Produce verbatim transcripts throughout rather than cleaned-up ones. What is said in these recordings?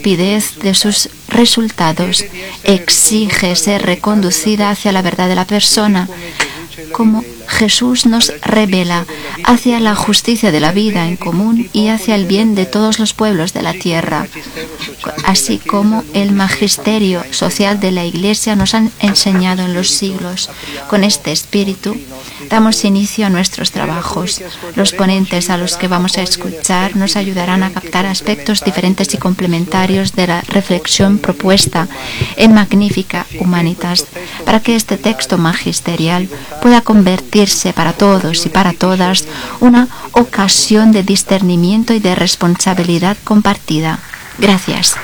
rapidez de sus resultados. Exige ser reconducida hacia la verdad de la persona, como Jesús nos revela, hacia la justicia de la vida en común y hacia el bien de todos los pueblos de la tierra, así como el magisterio social de la Iglesia nos han enseñado en los siglos. Con este espíritu damos inicio a nuestros trabajos. Los ponentes a los que vamos a escuchar nos ayudarán a captar aspectos diferentes y complementarios de la reflexión propuesta en Magnificat Humanitas, para que este texto magisterial pueda convertirse para todos y para todas una ocasión de discernimiento y de responsabilidad compartida. Gracias.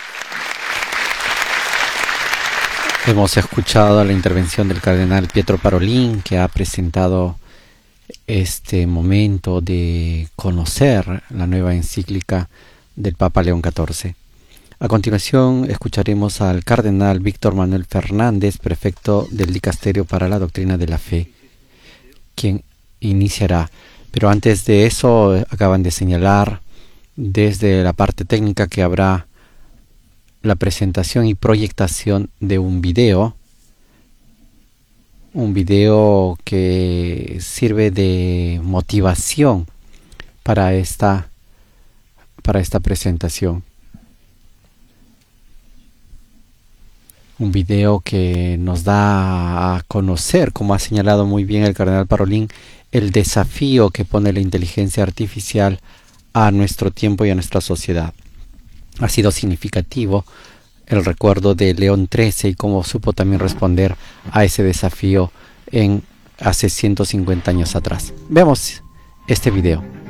Hemos escuchado la intervención del cardenal Pietro Parolin, que ha presentado este momento de conocer la nueva encíclica del Papa León catorce. A continuación escucharemos al cardenal Víctor Manuel Fernández, prefecto del Dicasterio para la Doctrina de la Fe, quien iniciará. Pero antes de eso, acaban de señalar desde la parte técnica que habrá la presentación y proyectación de un video, un video que sirve de motivación para esta, para esta presentación. Un video que nos da a conocer, como ha señalado muy bien el cardenal Parolin, el desafío que pone la inteligencia artificial a nuestro tiempo y a nuestra sociedad. Ha sido significativo el recuerdo de León trece y cómo supo también responder a ese desafío en hace ciento cincuenta años atrás. Veamos este video.